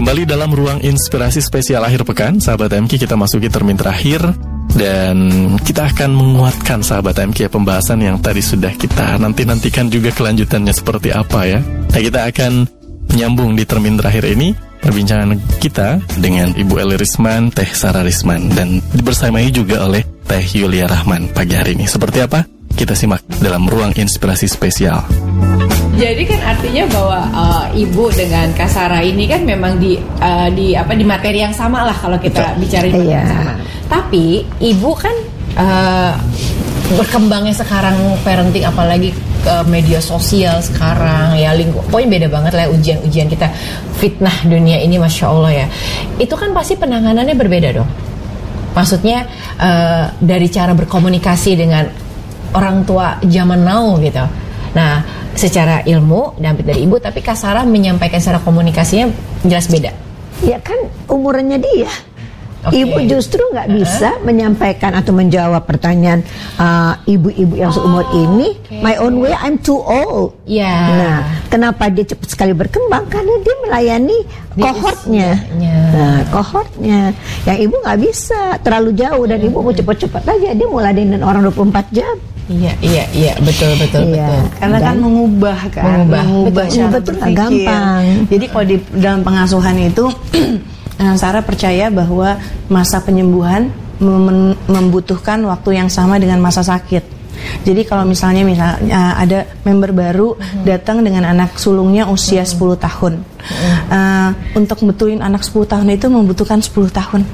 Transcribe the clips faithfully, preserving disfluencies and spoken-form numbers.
Kembali dalam ruang inspirasi spesial akhir pekan, sahabat M K, kita masuki termin terakhir. Dan kita akan menguatkan sahabat M K pembahasan yang tadi sudah kita nanti-nantikan juga kelanjutannya seperti apa ya. Nah, kita akan menyambung di termin terakhir ini perbincangan kita dengan Ibu Eli Risman, Teh Sarah Risman, dan dibersamai juga oleh Teh Yulia Rahman pagi hari ini. Seperti apa? Kita simak dalam ruang inspirasi spesial. Jadi kan artinya bahwa uh, ibu dengan Kak Sarah ini kan memang di uh, di apa di materi yang sama lah kalau kita bicara di materi yeah. yang sama. Tapi ibu kan uh, berkembangnya sekarang parenting, apalagi ke media sosial sekarang ya, lingkup pokoknya beda banget lah ujian-ujian kita, fitnah dunia ini masya Allah ya. Itu kan pasti penanganannya berbeda dong. Maksudnya uh, dari cara berkomunikasi dengan orang tua zaman now gitu. Nah, secara ilmu dapat dari ibu, tapi Kak Sarah menyampaikan secara komunikasinya jelas beda. Ya kan umurannya dia. Okay. Ibu justru nggak uh-huh. bisa menyampaikan atau menjawab pertanyaan uh, ibu-ibu yang seumur oh, ini. Okay. My own way, I'm too old. Ya. Yeah. Nah, kenapa dia cepat sekali berkembang? Karena dia melayani di kohortnya. Nah, kohortnya. Yang ibu nggak bisa terlalu jauh dan hmm. ibu mau cepat-cepat aja. Dia mau ladenin orang dua puluh empat jam. Iya, iya, iya, betul, betul, iya. betul. Karena dan kan mengubah kan, mengubah, mengubah betul, cara betul, berpikir. Gampang. Jadi kalau di dalam pengasuhan itu, Sarah percaya bahwa masa penyembuhan mem- membutuhkan waktu yang sama dengan masa sakit. Jadi kalau misalnya misalnya ada member baru uh-huh. datang dengan anak sulungnya usia uh-huh. sepuluh tahun, uh-huh. uh, untuk betulin anak sepuluh tahun itu membutuhkan sepuluh tahun.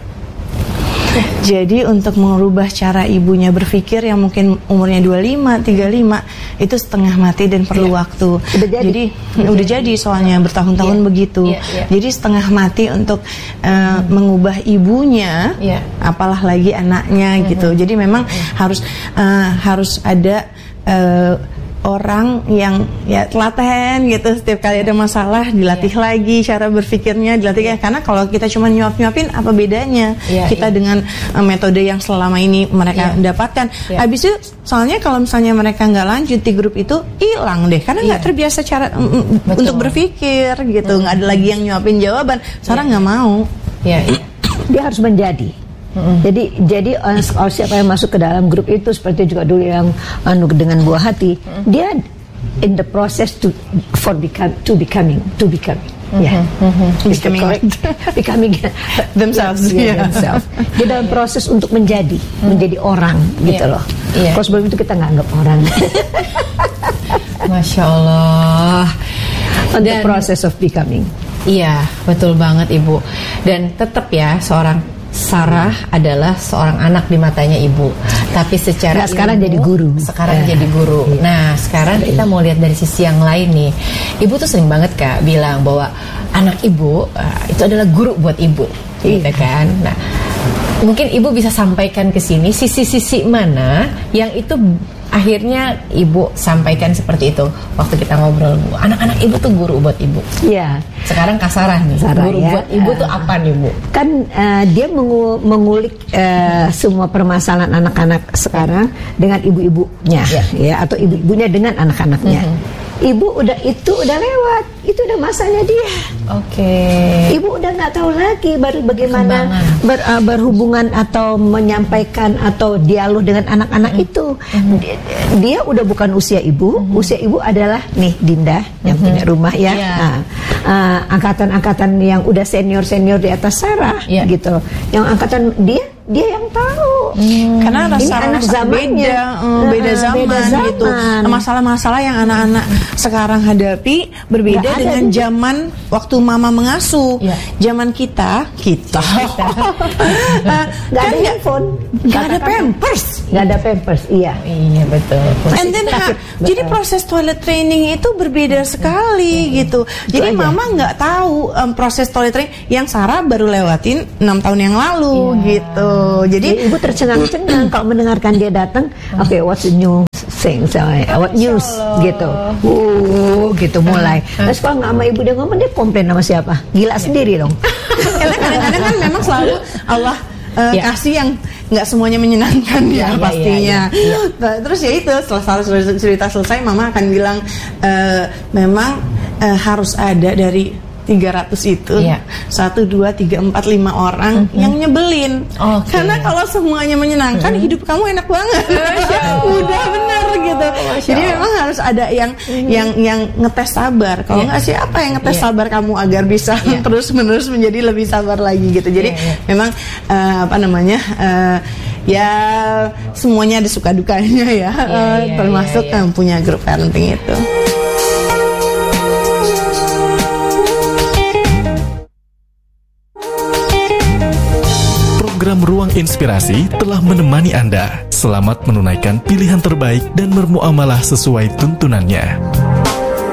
Jadi untuk merubah cara ibunya berpikir yang mungkin umurnya dua puluh lima, tiga puluh lima itu setengah mati dan perlu yeah. waktu. Udah jadi. Jadi udah, udah jadi soalnya bertahun-tahun yeah. begitu. Yeah, yeah. Jadi setengah mati untuk uh, hmm. mengubah ibunya, yeah. apalah lagi anaknya hmm. gitu. Jadi memang hmm. harus uh, harus ada uh, orang yang ya telaten gitu, setiap kali ada masalah dilatih yeah. lagi cara berpikirnya, dilatih yeah. karena kalau kita cuma nyuap-nyuapin apa bedanya yeah, kita yeah. dengan uh, metode yang selama ini mereka yeah. dapatkan. Yeah. Habis itu soalnya kalau misalnya mereka nggak lanjut di grup itu hilang deh karena nggak yeah. terbiasa cara um, untuk berpikir gitu, nggak mm-hmm. ada lagi yang nyuapin jawaban. Sarah nggak yeah. mau. Yeah, yeah. Dia harus menjadi. Mm-hmm. Jadi jadi uh, kalau siapa yang masuk ke dalam grup itu seperti juga dulu yang anu dengan buah hati, mm-hmm. dia in the process to for become to becoming to becoming ya yeah. mm-hmm. becoming becoming themselves yeah, yeah. themselves. Dia dalam proses untuk menjadi mm. menjadi orang gitu yeah. loh. Yeah. Kalau sebelum itu kita nggak anggap orang. Masya Allah. On the process of becoming. Iya, betul banget Ibu. Dan tetap ya seorang Sarah adalah seorang anak di matanya ibu, tapi secara nah, sekarang ilmu, jadi guru. Sekarang eh. jadi guru. Nah, sekarang kita mau lihat dari sisi yang lain nih. Ibu tuh sering banget Kak bilang bahwa anak ibu uh, itu adalah guru buat ibu, gitu kan. Nah, mungkin ibu bisa sampaikan ke sini sisi-sisi mana yang itu akhirnya ibu sampaikan seperti itu waktu kita ngobrol. Bu, anak-anak ibu tuh guru buat ibu. Iya. Sekarang Kak Sarah nih, Sarah, guru ya. buat ibu uh, tuh apa nih Bu? Kan uh, dia mengu- mengulik uh, semua permasalahan anak-anak sekarang dengan ibu-ibunya, ya, ya atau ibu-ibunya dengan anak-anaknya. Mm-hmm. Ibu udah itu udah lewat, itu udah masanya dia. Oke. Okay. Ibu udah nggak tahu lagi baru bagaimana ber, uh, berhubungan atau menyampaikan atau dialog dengan anak-anak mm-hmm. itu. Mm-hmm. Dia, dia udah bukan usia ibu, mm-hmm. usia ibu adalah nih Dinda yang mm-hmm. punya rumah ya. Yeah. Nah, uh, angkatan-angkatan yang udah senior-senior di atas Sarah yeah. gitu. Yang angkatan dia dia yang tahu hmm. karena rasa-rasa beda, uh, beda, uh, zaman, beda zaman gitu. Masalah-masalah yang anak-anak sekarang hadapi berbeda gak dengan di... zaman waktu mama mengasuh. Ya. Zaman kita, kita, kita. uh, gak ada handphone, gak ada pampers, gak ada pampers, iya, iya betul. And then ha, jadi proses toilet training itu berbeda sekali hmm. gitu. Itu jadi aja. Mama nggak tahu um, proses toilet training yang Sarah baru lewatin enam tahun yang lalu ya. Gitu. Jadi, Jadi ibu tercengang-cengang kalau mendengarkan dia datang. Oke, okay, what's the new thing, what news gitu. Uh, gitu mulai. Terus kalau nggak sama ibu dia ngomong, dia komplain sama siapa? Gila sendiri dong. Karena kadang-kadang kan memang selalu Allah uh, ya. kasih yang nggak semuanya menyenangkan ya, ya pastinya. Ya, ya, ya. Terus ya itu setelah cerita selesai, mama akan bilang e, memang e, harus ada dari tiga ratus itu yeah. satu, dua, tiga, empat, lima orang mm-hmm. yang nyebelin. Okay. Karena kalau semuanya menyenangkan, mm-hmm. hidup kamu enak banget. Udah bener gitu. Masya Jadi Allah. Memang harus ada yang mm-hmm. yang yang ngetes sabar. Kalau yeah. nggak siapa yang ngetes yeah. sabar kamu agar bisa yeah. terus menerus menjadi lebih sabar lagi gitu. Jadi yeah, yeah. memang uh, apa namanya uh, ya semuanya ada suka dukanya ya, yeah, uh, yeah, termasuk yeah, yeah. Um, punya grup parenting itu. Program Ruang Inspirasi telah menemani Anda. Selamat menunaikan pilihan terbaik dan bermuamalah sesuai tuntunannya.